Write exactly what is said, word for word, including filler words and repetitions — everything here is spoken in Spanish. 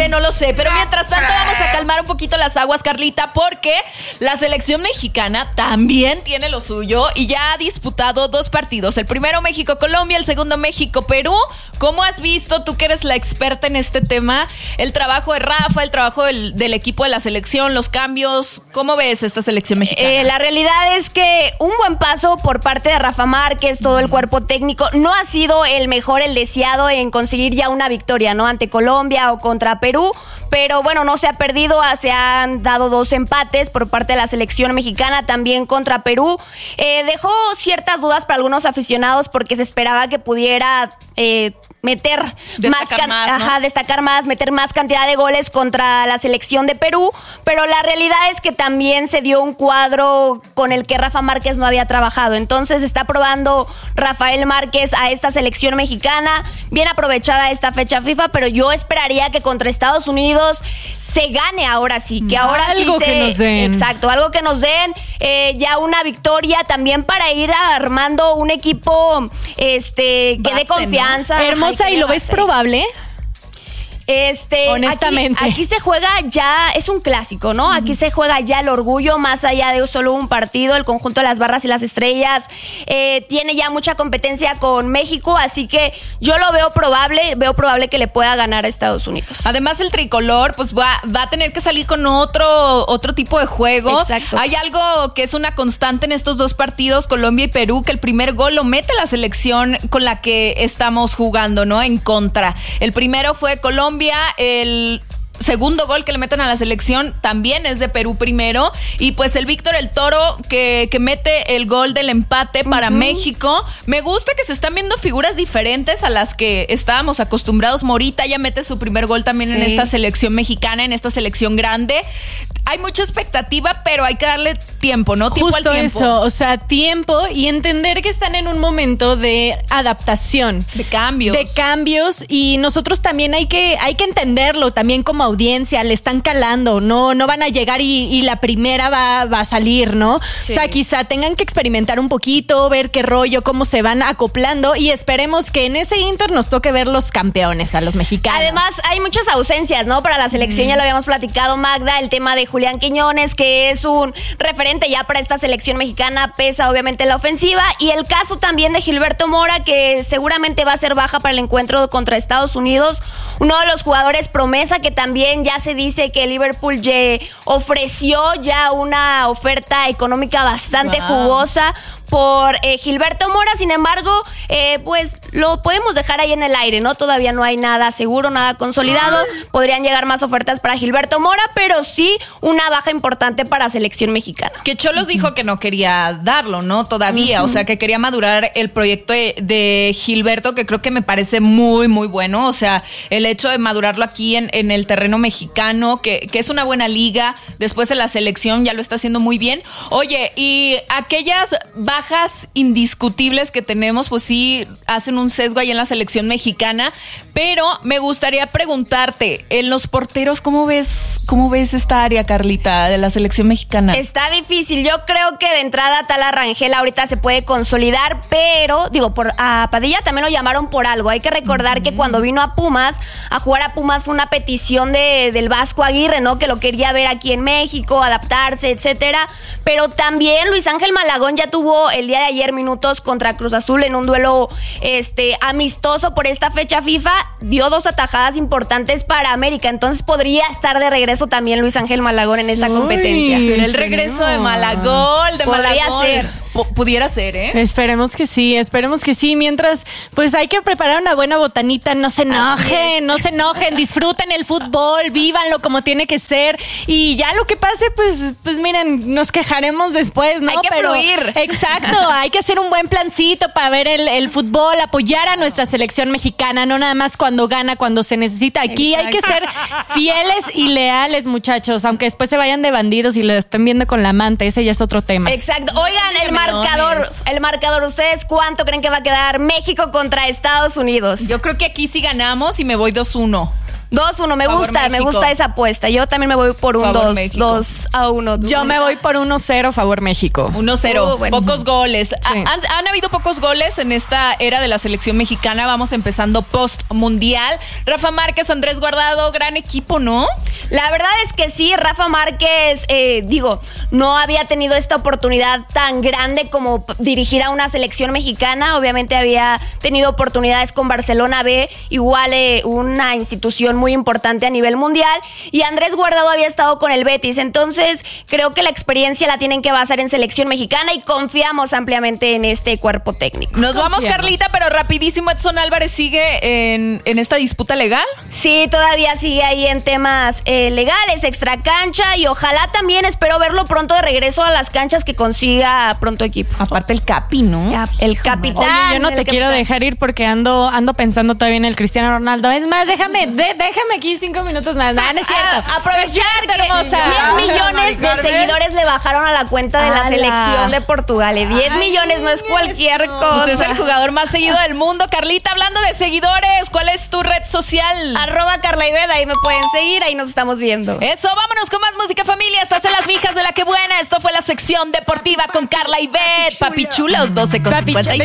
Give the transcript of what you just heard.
sé, no lo sé. Pero mientras tanto vamos a calmar un poquito las aguas, Carlita, porque la selección mexicana también tiene lo suyo y ya ha disputado dos partidos. El primero México-Colombia, el segundo México-Perú. ¿Cómo has visto, tú que eres la experta en este tema, el trabajo de Rafa, el trabajo del, del equipo de la selección, los cambios? ¿Cómo ves esta selección mexicana? Eh, la realidad es que un buen paso por parte de Rafa Márquez, todo el cuerpo técnico, no ha sido el mejor, el deseado en conseguir ya una victoria, ¿no? Ante Colombia o contra Perú, pero bueno, no se ha perdido, se han dado dos empates por parte de la selección mexicana, también contra Perú. Eh, dejó ciertas dudas para algunos aficionados porque se esperaba que pudiera eh, meter más, can- más ¿no? ajá, destacar más, meter más cantidad de goles contra la selección de Perú, pero la realidad es que también se dio un cuadro con el que Rafa Márquez no había trabajado. Entonces está probando Rafael Márquez a esta selección mexicana, bien aprovechada esta fecha FIFA, pero yo esperaría que contra Estados Unidos se gane ahora sí, que ahora algo sí se, que nos den. Exacto, algo que nos den, eh, ya una victoria también para ir armando un equipo este que Base, dé confianza. ¿no? Hermosa, ¿y lo ves probable? Este, Honestamente. Aquí, aquí se juega ya, es un clásico, ¿no? Aquí se juega ya el orgullo, más allá de solo un partido. El conjunto de las Barras y las Estrellas eh, tiene ya mucha competencia con México, así que yo lo veo probable, veo probable que le pueda ganar a Estados Unidos. Además, el tricolor pues va, va a tener que salir con otro, otro tipo de juego. Exacto. Hay algo que es una constante en estos dos partidos, Colombia y Perú, que el primer gol lo mete la selección con la que estamos jugando, ¿no? En contra. El primero fue Colombia, el segundo gol que le meten a la selección también es de Perú primero, y pues el Víctor el Toro que, que mete el gol del empate para uh-huh. México. Me gusta que se están viendo figuras diferentes a las que estábamos acostumbrados. Morita ya mete su primer gol también sí. en esta selección mexicana, en esta selección grande. Hay mucha expectativa, pero hay que darle tiempo, ¿no? Tiempo Justo al tiempo. eso, o sea, tiempo y entender que están en un momento de adaptación. De cambios. De cambios, y nosotros también hay que, hay que entenderlo, también como audiencia, le están calando, no, no van a llegar y, y la primera va, va a salir, ¿no? Sí. O sea, quizá tengan que experimentar un poquito, ver qué rollo, cómo se van acoplando, y esperemos que en ese inter nos toque ver los campeones, a los mexicanos. Además, hay muchas ausencias, ¿no? Para la selección, mm. ya lo habíamos platicado, Magda, el tema de Julián Quiñones, que es un referente ya para esta selección mexicana, pesa obviamente la ofensiva, y el caso también de Gilberto Mora, que seguramente va a ser baja para el encuentro contra Estados Unidos, uno de los jugadores promesa, que también ya se dice que Liverpool ya ofreció ya una oferta económica bastante wow. jugosa por eh, Gilberto Mora. Sin embargo, eh, pues lo podemos dejar ahí en el aire, ¿no? Todavía no hay nada seguro, nada consolidado. Podrían llegar más ofertas para Gilberto Mora, pero sí una baja importante para selección mexicana. Que Cholos uh-huh. dijo que no quería darlo, ¿no? Todavía, uh-huh. o sea, que quería madurar el proyecto de, de Gilberto, que creo que me parece muy, muy bueno. O sea, el hecho de madurarlo aquí en, en el terreno mexicano, que, que es una buena liga, después en la selección ya lo está haciendo muy bien. Oye, y aquellas bajas bajas indiscutibles que tenemos, pues sí hacen un sesgo ahí en la selección mexicana, pero me gustaría preguntarte, en los porteros, ¿cómo ves, cómo ves esta área, Carlita, de la selección mexicana? Está difícil. Yo creo que de entrada Tala Rangel ahorita se puede consolidar, pero, digo, por a Padilla también lo llamaron por algo. Hay que recordar uh-huh. que cuando vino a Pumas, a jugar a Pumas, fue una petición de, del Vasco Aguirre, ¿no? Que lo quería ver aquí en México, adaptarse, etcétera. Pero también Luis Ángel Malagón ya tuvo el día de ayer minutos contra Cruz Azul en un duelo este, amistoso por esta fecha FIFA, dio dos atajadas importantes para América, entonces podría estar de regreso también Luis Ángel Malagón en esta Uy, competencia. ¿Será el regreso de Malagón? De podría Malagón. ser. P- pudiera ser, ¿eh? Esperemos que sí, esperemos que sí. Mientras, pues hay que preparar una buena botanita. No se enojen, no se enojen, disfruten el fútbol, vívanlo como tiene que ser. Y ya lo que pase, pues, pues miren, nos quejaremos después, ¿no? Hay que Pero, fluir. Exacto, hay que hacer un buen plancito para ver el, el fútbol, apoyar a nuestra selección mexicana, no nada más cuando gana, cuando se necesita. Aquí Exacto. hay que ser fieles y leales, muchachos, aunque después se vayan de bandidos y lo estén viendo con la amante, ese ya es otro tema. Exacto. Oigan, el marcador, el marcador, ¿ustedes cuánto creen que va a quedar México contra Estados Unidos? Yo creo que aquí sí ganamos y me voy dos uno. dos uno, me Favor gusta, me México. gusta esa apuesta. Yo también me voy por un Favor dos, México. dos a uno. Yo me voy por uno cero, favor México. uno cero, Uh, bueno. pocos goles. Sí. Ha- Han, han habido pocos goles en esta era de la selección mexicana. Vamos empezando post-mundial. Rafa Márquez, Andrés Guardado, gran equipo, ¿no? La verdad es que sí, Rafa Márquez, eh, digo, no había tenido esta oportunidad tan grande como p- dirigir a una selección mexicana. Obviamente había tenido oportunidades con Barcelona B, igual eh, una institución muy importante a nivel mundial. Y Andrés Guardado había estado con el Betis. Entonces, creo que la experiencia la tienen que basar en selección mexicana y confiamos ampliamente en este cuerpo técnico. Nos vamos, Confiamos. Carlita, pero rapidísimo, Edson Álvarez sigue en, en esta disputa legal. Sí, todavía sigue ahí en temas eh, legales, extra cancha, y ojalá también espero verlo pronto de regreso a las canchas, que consiga pronto equipo. Aparte el Capi, ¿no? Ya, el capitán. Oye, yo no el te quiero capitán. dejar ir porque ando ando pensando todavía en el Cristiano Ronaldo. Es más, déjame, de- déjame aquí cinco minutos más. No, no es cierto. A- aprovechar No es cierto, que hermosa. diez millones de Carmen. seguidores le bajaron a la cuenta de la ¡Hala! selección de Portugal. Y diez Ay, millones no es cualquier eso. cosa. Pues es el jugador más seguido del mundo. Carlita, hablando de seguidores, ¿cuál es tu red social? Arroba Carla Iveda, ahí me pueden seguir, ahí nos estamos viendo. Eso, vámonos con más música, familia. Estás en las mijas de la que buena. Esto fue la sección deportiva con Carla y Bet. Papi chulos, doce con Papi cincuenta y